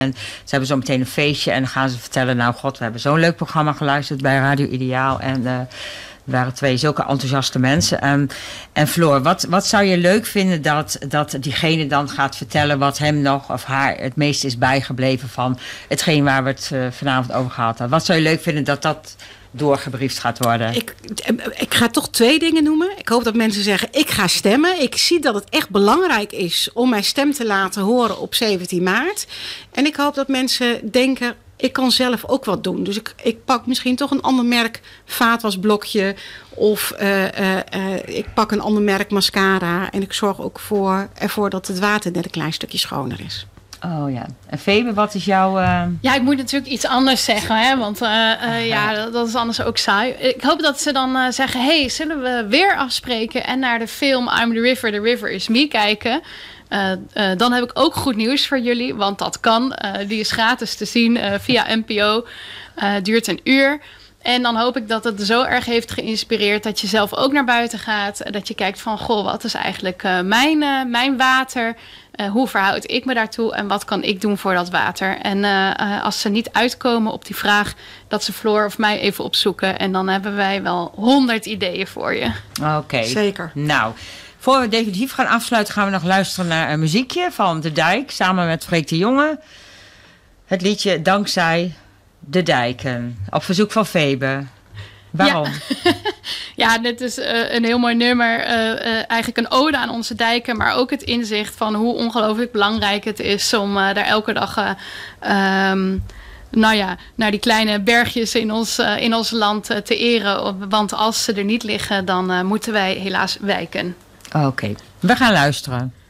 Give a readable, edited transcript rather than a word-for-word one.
En ze hebben zo meteen een feestje en dan gaan ze vertellen... nou god, we hebben zo'n leuk programma geluisterd bij Radio Ideaal. En er waren 2 zulke enthousiaste mensen. En Floor, wat zou je leuk vinden dat diegene dan gaat vertellen... wat hem nog of haar het meest is bijgebleven van hetgeen waar we het vanavond over gehad hebben? Wat zou je leuk vinden dat doorgebriefd gaat worden? Ik ga toch 2 dingen noemen. Ik hoop dat mensen zeggen, ik ga stemmen. Ik zie dat het echt belangrijk is om mijn stem te laten horen op 17 maart. En ik hoop dat mensen denken, ik kan zelf ook wat doen. Dus ik pak misschien toch een ander merk vaatwasblokje. Of ik pak een ander merk mascara. En ik zorg ook ervoor dat het water net een klein stukje schoner is. Oh ja. En Febe, wat is jouw... Ja, ik moet natuurlijk iets anders zeggen. Hè? Want dat is anders ook saai. Ik hoop dat ze dan zeggen... hey, zullen we weer afspreken... en naar de film I'm the River is Me kijken... dan heb ik ook goed nieuws voor jullie. Want dat kan. Die is gratis te zien via NPO. Duurt 1 uur. En dan hoop ik dat het zo erg heeft geïnspireerd... dat je zelf ook naar buiten gaat. Dat je kijkt van, goh, wat is eigenlijk mijn water? Hoe verhoud ik me daartoe? En wat kan ik doen voor dat water? En als ze niet uitkomen op die vraag... dat ze Floor of mij even opzoeken. En dan hebben wij wel 100 ideeën voor je. Oké. Zeker. Nou, voor we definitief gaan afsluiten... gaan we nog luisteren naar een muziekje van De Dijk... samen met Freek de Jonge. Het liedje Dankzij de Dijken. Op verzoek van Febe. Waarom? Ja, dit is een heel mooi nummer. Eigenlijk een ode aan onze dijken. Maar ook het inzicht van hoe ongelooflijk belangrijk het is... om daar elke dag naar die kleine bergjes in ons land te eren. Want als ze er niet liggen, dan moeten wij helaas wijken. Oké, we gaan luisteren.